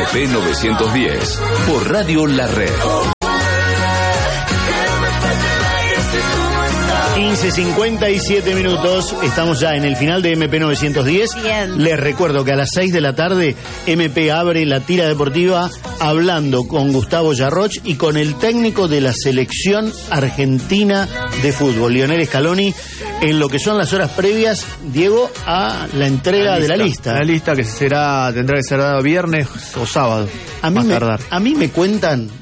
MP910 por Radio La Red. 15:57 minutos, estamos ya en el final de MP910. Bien. Les recuerdo que a las 6 de la tarde MP abre la tira deportiva hablando con Gustavo Yarroch y con el técnico de la selección argentina de fútbol, Lionel Scaloni, en lo que son las horas previas, Diego, a la entrega de la lista. La lista que tendrá que ser dada viernes o sábado. A mí me cuentan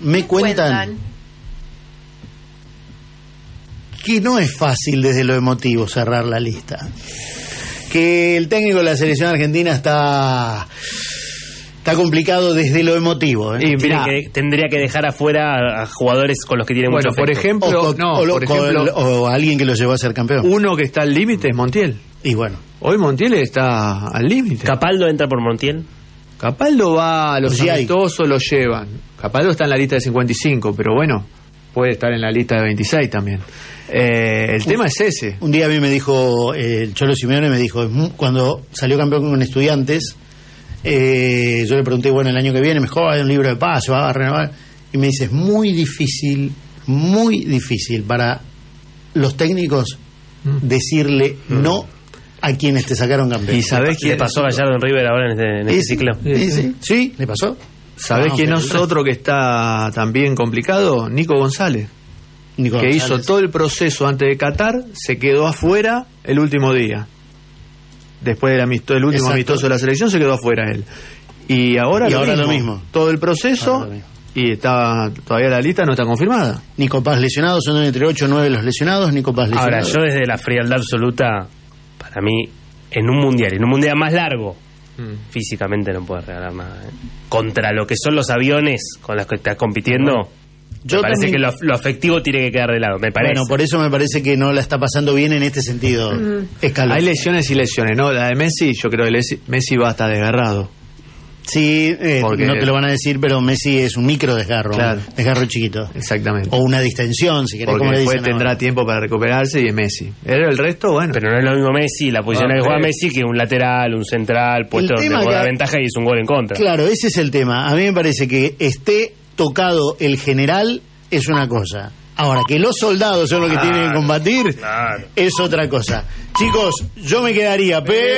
que no es fácil desde lo emotivo cerrar la lista. Que el técnico de la selección argentina está complicado desde lo emotivo. Y mirá, tendría que dejar afuera a jugadores con los que tiene mucho afecto. Por ejemplo, o alguien que lo llevó a ser campeón. Uno que está al límite es Montiel. Y bueno, hoy Montiel está al límite. ¿Capaldo entra por Montiel? Capaldo va a los Sí, amistosos, lo llevan. Capaldo está en la lista de 55, pero bueno, puede estar en la lista de 26 también. El tema es ese. Un día a mí me dijo, el Cholo Simeone me dijo, cuando salió campeón con Estudiantes, yo le pregunté, bueno, el año que viene, mejor hay un libro de paz, va a renovar. Y me dice, es muy difícil para los técnicos decirle no a quienes te sacaron campeón. ¿Y sabés quién le pasó a Gallardo en River ahora en este ciclo? Sí, le pasó. ¿Sabés quién es otro que está también complicado? Nico González. Hizo todo el proceso antes de Qatar, se quedó afuera el último día. Después del último amistoso de la selección se quedó afuera él. Y ahora lo mismo. Todo el proceso y todavía la lista no está confirmada. Nico Paz lesionado, son entre 8 o 9 los lesionados. Nico Paz lesionado. Ahora, yo desde la frialdad absoluta, para mí, en un mundial más largo, físicamente no puedes regalar nada. Contra lo que son los aviones con los que estás compitiendo, me parece que lo afectivo tiene que quedar de lado, me parece. Bueno, por eso me parece que no la está pasando bien en este sentido. Hay lesiones y lesiones, ¿no? La de Messi, yo creo que Messi va a estar desgarrado. Sí, no te lo van a decir, pero Messi es un micro desgarro, claro. Desgarro chiquito. Exactamente. O una distensión, si querés, porque como le después dicen tendrá ahora. tiempo para recuperarse y es Messi. El resto, bueno. Pero no es lo mismo Messi, la posición que juega Messi, que un lateral, un central, puesto donde juega ventaja y es un gol en contra. Claro, ese es el tema. A mí me parece que esté tocado el general es una cosa. Ahora, que los soldados son los que tienen que combatir es otra cosa. Chicos, yo me quedaría...